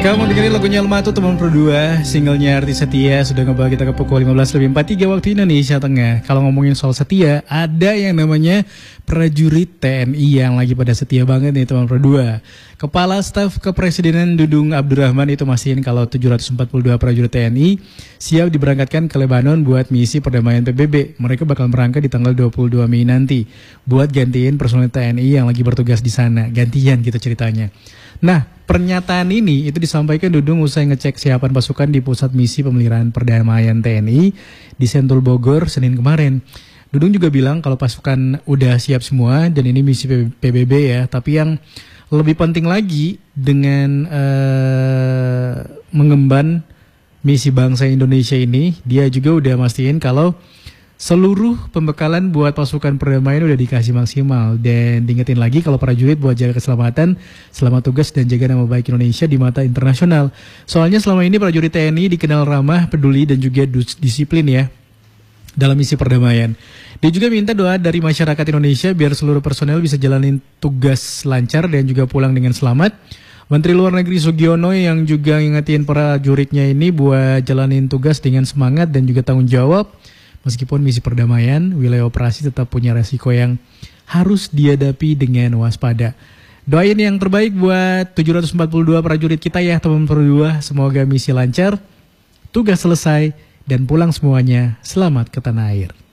Kamu dengerin lagunya Almato teman berdua, singlenya Artis Setia sudah ngebawa kita ke pukul 15.43 waktu Indonesia Tengah. Kalau ngomongin soal setia, ada yang namanya prajurit TNI yang lagi pada setia banget nih teman berdua. Kepala Staf Kepresidenan Dudung Abdurrahman itu mastiin kalau 742 prajurit TNI siap diberangkatkan ke Lebanon buat misi perdamaian PBB. Mereka bakal berangkat di tanggal 22 Mei nanti buat gantiin personel TNI yang lagi bertugas di sana. Gantian gitu ceritanya. Nah, pernyataan ini itu disampaikan Dudung usai ngecek siapan pasukan di Pusat Misi Pemeliharaan Perdamaian TNI di Sentul Bogor Senin kemarin. Dudung juga bilang kalau pasukan udah siap semua dan ini misi PBB ya, tapi yang lebih penting lagi dengan mengemban misi bangsa Indonesia ini, dia juga udah mastiin kalau seluruh pembekalan buat pasukan perdamaian udah dikasih maksimal. Dan diingetin lagi kalau prajurit buat jaga keselamatan selama tugas dan jaga nama baik Indonesia di mata internasional. Soalnya selama ini prajurit TNI dikenal ramah, peduli dan juga disiplin ya dalam misi perdamaian. Dia juga minta doa dari masyarakat Indonesia biar seluruh personel bisa jalanin tugas lancar dan juga pulang dengan selamat. Menteri Luar Negeri Sugiono yang juga ngingetin prajuritnya ini buat jalanin tugas dengan semangat dan juga tanggung jawab. Meskipun misi perdamaian, wilayah operasi tetap punya resiko yang harus dihadapi dengan waspada. Doain yang terbaik buat 742 prajurit kita ya teman berdua. Semoga misi lancar, tugas selesai, dan pulang semuanya selamat ke tanah air.